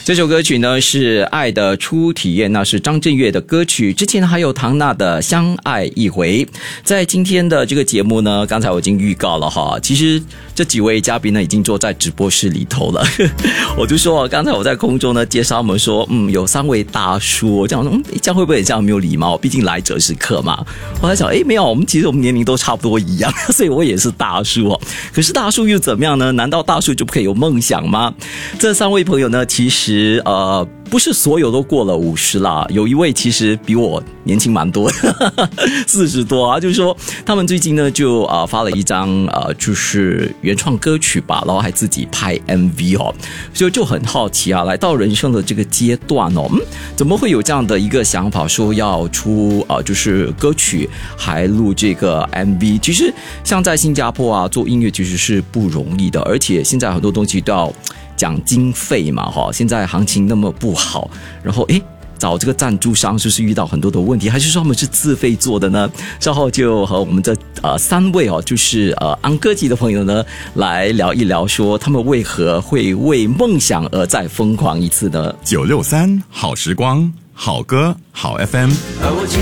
这首歌曲呢是《爱的初体验》，那是张震岳的歌曲。之前还有唐娜的《相爱一回》。在今天的这个节目呢，刚才我已经预告了哈，其实这几位嘉宾呢已经坐在直播室里头了。我就说刚才我在空中呢介绍我们说，有3位大叔，我讲说，这样会不会很像没有礼貌？毕竟来者是客嘛。我在想，没有，其实我们年龄都差不多一样，所以我也是大叔哦。可是大叔又怎么样呢？难道大叔就不可以有梦想吗？这3位朋友呢，其实不是所有都过了50啦，有一位其实比我年轻蛮多的，40多啊。就是说他们最近呢就发了一张就是原创歌曲吧，然后还自己拍 MV 哦，所以就很好奇啊，来到人生的这个阶段哦，怎么会有这样的一个想法，说要出就是歌曲还录这个 MV？ 其实像在新加坡啊做音乐其实是不容易的，而且现在很多东西都要讲经费嘛，现在行情那么不好，然后找这个赞助商是不是遇到很多的问题，还是说他们是自费做的呢？稍后就和我们这3位就是昂歌级的朋友呢来聊一聊，说他们为何会为梦想而再疯狂一次呢？ 963好时光，好歌好 FM。 我牵